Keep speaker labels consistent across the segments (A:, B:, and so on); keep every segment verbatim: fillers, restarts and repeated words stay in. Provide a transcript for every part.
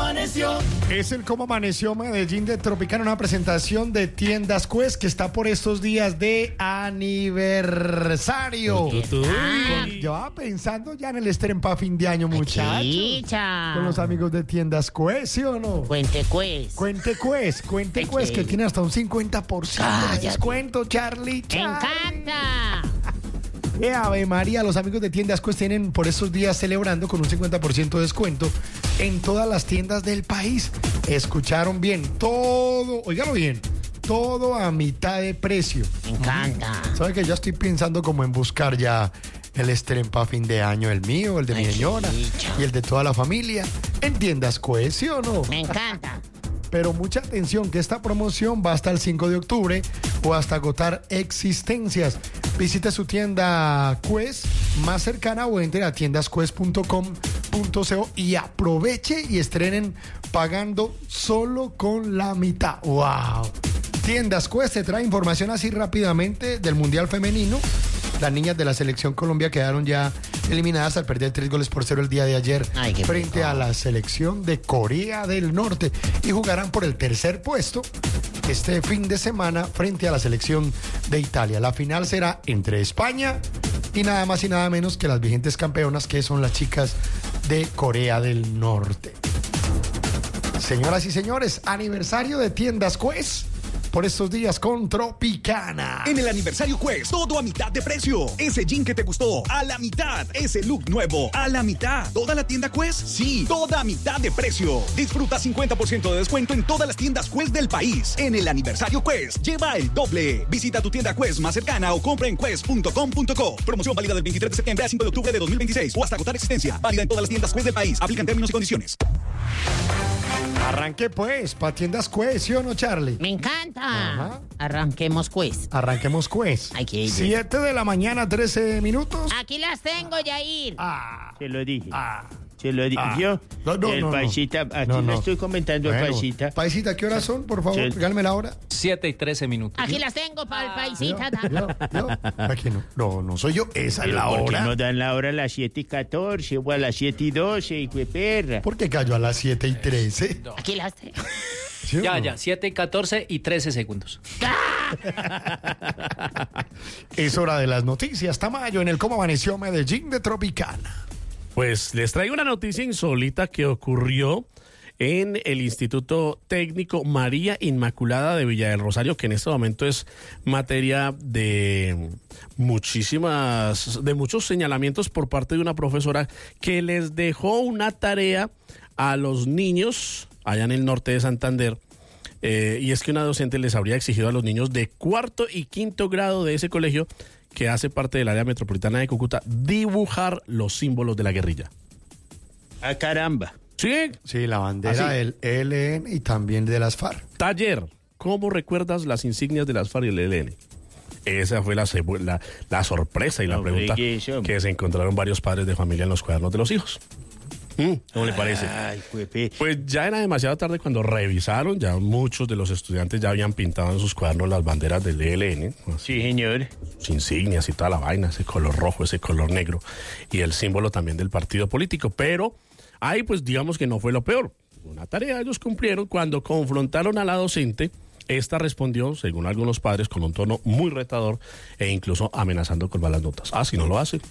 A: amaneció.
B: Es el Cómo Amaneció Medellín de Tropicana, una presentación de Tiendas Quest que está por estos días de aniversario.
C: Ah.
B: Con- yo va pensando ya en el estreno para fin de año, muchachos.
C: Chicha.
B: Con los amigos de Tiendas Quest, ¿sí o no?
C: Cuente pues.
B: Cuente Quest, Cuente
C: Ay,
B: Quest,
C: qué-
B: que tiene hasta un cincuenta por ciento de
C: Cállate.
B: descuento, Charlie.
C: Me
B: Charlie.
C: encanta.
B: Eh, Ave María, los amigos de Tiendas Quest tienen por estos días celebrando con un cincuenta por ciento de descuento en todas las tiendas del país. Escucharon bien, todo, óigalo bien, todo a mitad de precio.
C: Me encanta.
B: ¿Sabe que ya estoy pensando como en buscar ya el estreno para fin de año, el mío, el de mi
C: Ay,
B: señora
C: chicha.
B: y el de toda la familia? En Tiendas Quest, ¿sí o no?
C: Me encanta.
B: Pero mucha atención que esta promoción va hasta el cinco de octubre o hasta agotar existencias. Visite su tienda Quest más cercana o entre a tiendas quest punto com punto co y aproveche y estrenen pagando solo con la mitad. ¡Wow! Tiendas Quest te trae información así rápidamente del Mundial Femenino. Las niñas de la selección Colombia quedaron ya eliminadas al perder tres goles por cero el día de ayer
C: Ay, qué
B: frente
C: rico.
B: a la selección de Corea del Norte y jugarán por el tercer puesto este fin de semana frente a la selección de Italia. La final será entre España y nada más y nada menos que las vigentes campeonas, que son las chicas de Corea del Norte. Señoras y señores, aniversario de Tiendas Quest por estos días con Tropicana.
D: En el aniversario Quest, todo a mitad de precio. Ese jean que te gustó, a la mitad. Ese look nuevo, a la mitad. ¿Toda la tienda Quest? Sí, toda a mitad de precio. Disfruta cincuenta por ciento de descuento en todas las tiendas Quest del país. En el aniversario Quest, lleva el doble. Visita tu tienda Quest más cercana o compra en quest punto com punto co. Promoción válida del veintitrés de septiembre a cinco de octubre de dos mil veintiséis o hasta agotar existencia. Válida en todas las tiendas Quest del país. Aplican términos y condiciones.
B: Arranque pues, para Tiendas Quest, ¿sí o no, Charlie?
C: Me encanta.
B: Ajá.
C: Arranquemos pues.
B: Arranquemos Quest.
C: Ay, qué-
B: siete de la mañana, trece minutos.
C: Aquí las tengo, Yair.
B: Ah,
E: Se lo dije.
B: ah.
E: Se lo dije.
B: Ah.
E: Yo,
B: No, no,
E: el
B: no, no.
E: paisita, aquí
B: No,
E: le
B: no.
E: estoy comentando al
B: Bueno,
E: paisita.
B: Paisita, ¿qué horas son? Por favor,
E: Sí.
B: regálame la hora.
F: siete y trece minutos.
C: Aquí las tengo para el paisita.
B: Yo, yo, aquí no, no, no soy yo, esa es
E: Pero
B: la
E: ¿por qué
B: hora.
E: no dan la hora a las siete y catorce o a las siete y doce, hijo de perra?
B: ¿Por qué cayó a las siete y trece?
C: Aquí las tengo.
B: ¿Sí o
F: Ya,
B: no?
F: ya, siete y catorce y trece segundos.
B: Es hora de las noticias. Tamayo en el Cómo Amaneció Medellín de Tropicana.
G: Pues les traigo una noticia insólita que ocurrió en el Instituto Técnico María Inmaculada de Villa del Rosario, que en este momento es materia de muchísimas, de muchos señalamientos por parte de una profesora que les dejó una tarea a los niños allá en el norte de Santander. Eh, y es que una docente les habría exigido a los niños de cuarto y quinto grado de ese colegio, que hace parte del área metropolitana de Cúcuta, dibujar los símbolos de la guerrilla.
E: ¡Ah, caramba!
G: Sí,
B: Sí, la bandera
G: ¿Ah, sí?
B: del E L N y también de las FARC.
G: taller. ¿Cómo recuerdas las insignias de las FARC y el E L N? Esa fue la, sebu- la, la sorpresa y la
E: No
G: pregunta
E: fregues, hombre.
G: que se encontraron varios padres de familia en los cuadernos de los hijos. Mm, ¿Cómo le parece?
E: Ay, pues,
G: Pues ya era demasiado tarde cuando revisaron, ya muchos de los estudiantes ya habían pintado en sus cuadernos las banderas del E L N, así,
E: sí, señor.
G: sus insignias y toda la vaina, ese color rojo, ese color negro y el símbolo también del partido político. Pero ahí pues digamos que no fue lo peor. Una tarea ellos cumplieron cuando confrontaron a la docente. Esta respondió, según algunos padres, con un tono muy retador e incluso amenazando con malas notas. Ah, si no lo hacen.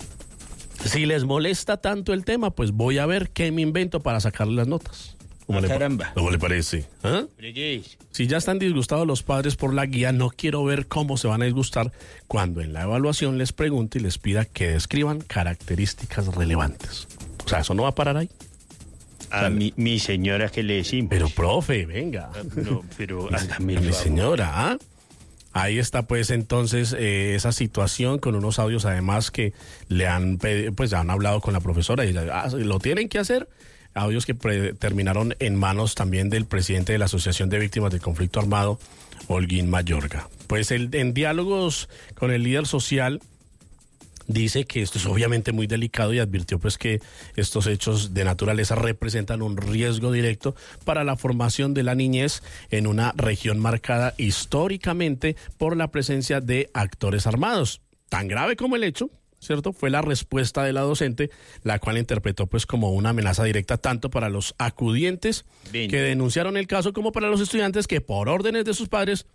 G: Si les molesta tanto el tema, pues voy a ver qué me invento para sacarle las notas. ¿Cómo,
E: Ah,
G: le, pa-
E: caramba.
G: ¿Cómo le parece? ¿Ah?
E: Fregues.
G: Si ya están disgustados los padres por la guía, no quiero ver cómo se van a disgustar cuando en la evaluación les pregunte y les pida que describan características relevantes. O sea, eso no va a parar ahí.
E: A mi, mi señora que le decimos.
G: Pero, profe, venga.
E: No, pero hágame
G: Mi
E: el favor.
G: señora, ¿ah? Ahí está pues entonces eh, esa situación con unos audios además que le han pedi- pues ya han hablado con la profesora y ella, ah, lo tienen que hacer. Audios que pre- terminaron en manos también del presidente de la Asociación de Víctimas del Conflicto Armado, Holguín Mayorga. Pues el, en diálogos con el líder social dice que esto es obviamente muy delicado y advirtió pues que estos hechos de naturaleza representan un riesgo directo para la formación de la niñez en una región marcada históricamente por la presencia de actores armados. Tan grave como el hecho, ¿cierto? Fue la respuesta de la docente, la cual interpretó pues como una amenaza directa tanto para los acudientes
E: Bien.
G: que denunciaron el caso como para los estudiantes que por órdenes de sus padres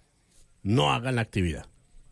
G: no hagan la actividad.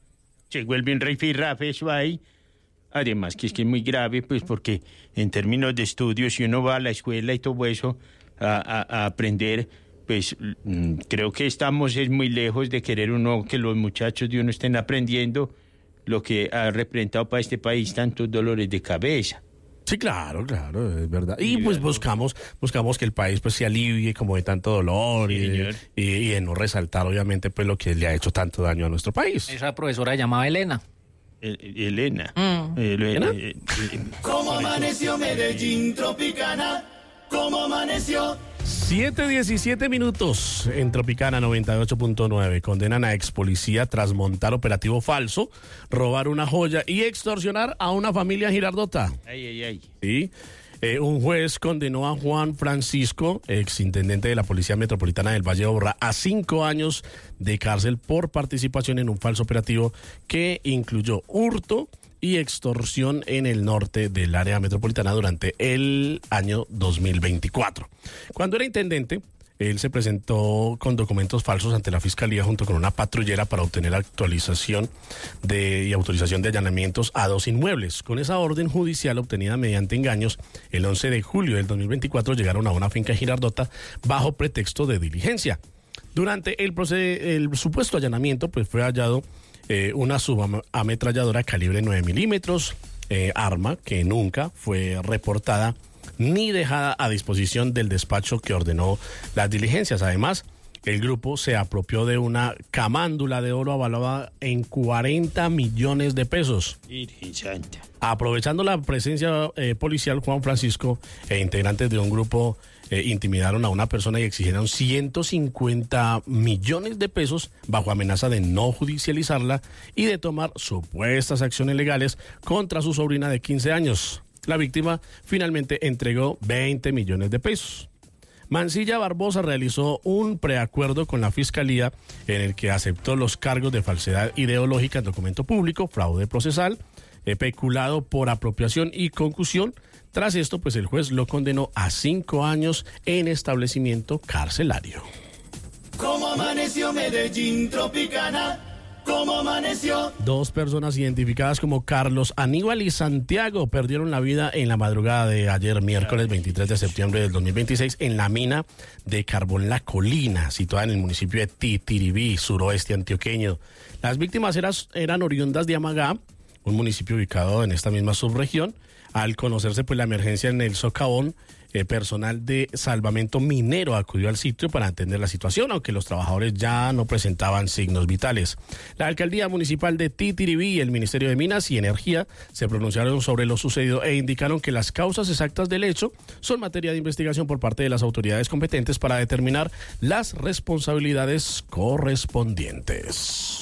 E: Se vuelve un rifirrafe eso ahí. Además que es que es muy grave, pues porque en términos de estudios, si uno va a la escuela y todo eso a, a, a aprender, pues mm, creo que estamos es muy lejos de querer uno que los muchachos de uno estén aprendiendo lo que ha representado para este país tantos dolores de cabeza.
G: Sí, claro, claro, es verdad. Y pues buscamos, buscamos que el país pues se alivie como de tanto dolor
E: Sí,
G: y,
E: señor.
G: y, y de no resaltar obviamente pues lo que le ha hecho tanto daño a nuestro país.
F: Esa profesora llamaba Elena.
E: El- Elena.
F: Mm.
E: El-
G: ¿Elena?
E: eh, eh,
A: Como amaneció Medellín Tropicana, como amaneció.
G: siete diecisiete minutos en Tropicana noventa y ocho punto nueve. Condenan a ex policía tras montar operativo falso, robar una joya y extorsionar a una familia girardota.
E: ay, ay, ay.
G: ¿Sí? Eh, un juez condenó a Juan Francisco, ex intendente de la Policía Metropolitana del Valle de Aburrá, a cinco años de cárcel por participación en un falso operativo que incluyó hurto y extorsión en el norte del área metropolitana durante el año dos mil veinticuatro. Cuando era intendente, él se presentó con documentos falsos ante la Fiscalía junto con una patrullera para obtener actualización de, y autorización de allanamientos a dos inmuebles. Con esa orden judicial obtenida mediante engaños, el once de julio del dos mil veinticuatro llegaron a una finca girardota bajo pretexto de diligencia. Durante el, proced- el supuesto allanamiento, pues fue hallado eh, una subametralladora calibre nueve milímetros, eh, arma que nunca fue reportada ni dejada a disposición del despacho que ordenó las diligencias. Además, el grupo se apropió de una camándula de oro avalada en cuarenta millones de pesos.
E: Virgen Santa.
G: Aprovechando la presencia eh, policial, Juan Francisco e integrantes de un grupo eh, intimidaron a una persona y exigieron ciento cincuenta millones de pesos bajo amenaza de no judicializarla y de tomar supuestas acciones legales contra su sobrina de quince años. La víctima finalmente entregó veinte millones de pesos. Mancilla Barbosa realizó un preacuerdo con la Fiscalía en el que aceptó los cargos de falsedad ideológica en documento público, fraude procesal, eh, peculado por apropiación y concusión. Tras esto, pues el juez lo condenó a cinco años en establecimiento carcelario.
A: Como amaneció Medellín Tropicana, como amaneció.
G: Dos personas identificadas como Carlos Aníbal y Santiago perdieron la vida en la madrugada de ayer, miércoles veintitrés de septiembre del dos mil veintiséis, en la mina de carbón La Colina, situada en el municipio de Titiribí, suroeste antioqueño. Las víctimas eran, eran oriundas de Amagá, un municipio ubicado en esta misma subregión. Al conocerse pues la emergencia en el socavón, eh, personal de salvamento minero acudió al sitio para atender la situación, aunque los trabajadores ya no presentaban signos vitales. La alcaldía municipal de Titiribí y el Ministerio de Minas y Energía se pronunciaron sobre lo sucedido e indicaron que las causas exactas del hecho son materia de investigación por parte de las autoridades competentes para determinar las responsabilidades correspondientes.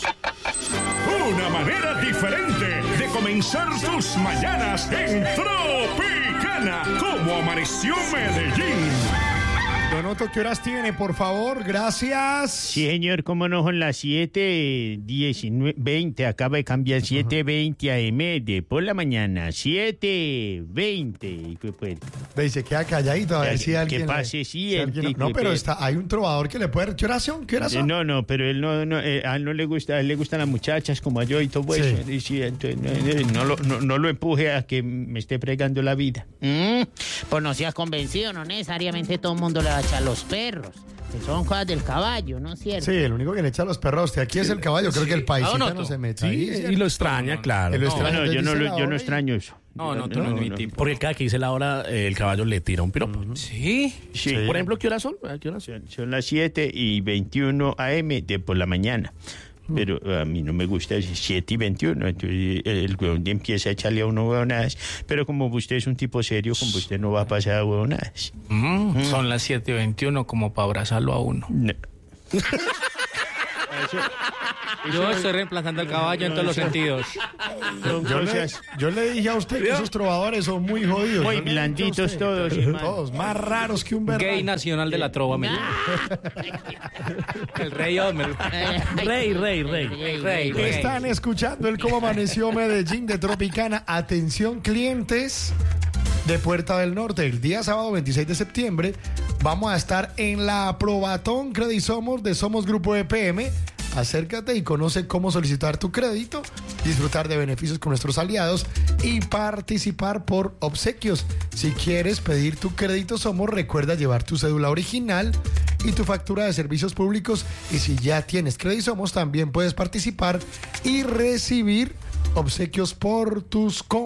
H: Una manera diferente de comenzar tus mañanas en Tropicana, como amaneció Medellín.
B: Donoto, ¿qué horas tiene, por favor? Gracias.
E: Sí, señor, cómo no, son las siete diecinueve, veinte, acaba de cambiar siete veinte A M de por la mañana, siete veinte. Y fue pues,
B: Ve, y se queda calladito a ver
E: Que-
B: si
E: que
B: alguien...
E: pase
B: le-
E: siete,
B: alguien-
E: que-
B: No, pero
E: que-
B: está, hay un trovador que le puede... ¿Qué horas son? ¿Qué horas
E: eh,
B: son?
E: no, no, pero él no, no eh, a él no le gusta, a él le gustan las muchachas como a yo y todo
B: Sí.
E: eso. Y sí, entonces, no, eh, no lo, no, no lo empuje a que me esté fregando la vida.
C: Mm, pues no seas convencido, no necesariamente todo el mundo le va a echar los perros. Que son cosas del caballo, ¿no es cierto?
B: Sí, el único que le echa los perros a usted aquí es el caballo. Creo que el paisita
F: no,
B: no
F: no.
B: se mete
G: Sí,
B: ahí. ¿cierto?
G: y lo extraña, claro.
B: Que lo
G: No,
B: extraña.
E: Bueno, yo no,
B: dice
E: lo-
B: la
E: yo no
B: hora y-
E: extraño eso.
F: No, no, tú no, es mi tipo.
G: Porque cada que dice la hora, eh, el caballo le tira un piropo.
F: Sí.
E: Sí.
G: Por ejemplo, ¿qué horas son? ¿A qué horas?
E: Son, son las siete y veintiuno A M de por la mañana. Pero a mí no me gusta es siete y veintiuno. Entonces el huevón empieza a echarle a uno huevonadas. Pero como usted es un tipo serio, como usted no va a pasar a huevonadas.
F: Mm, son las siete veintiuno como para abrazarlo a uno.
E: No.
F: Yo estoy reemplazando al caballo en todos los sentidos.
B: Yo le, yo le dije a usted que esos trovadores son muy jodidos.
E: Muy
B: Yo le dije a
E: blanditos
B: usted,
E: todos, hermano.
B: Todos, más raros que un berraco.
F: Gay nacional de la trova, me El rey hombre.
G: Rey, rey, rey.
F: El rey, rey.
B: Están escuchando el Cómo Amaneció Medellín de Tropicana. Atención, clientes de Puerta del Norte. El día sábado veintiséis de septiembre vamos a estar en la Probatón Credit Somos de Somos Grupo E P M. Acércate y conoce cómo solicitar tu crédito, disfrutar de beneficios con nuestros aliados y participar por obsequios. Si quieres pedir tu crédito Somos, recuerda llevar tu cédula original y tu factura de servicios públicos. Y si ya tienes crédito Somos, también puedes participar y recibir obsequios por tus compras.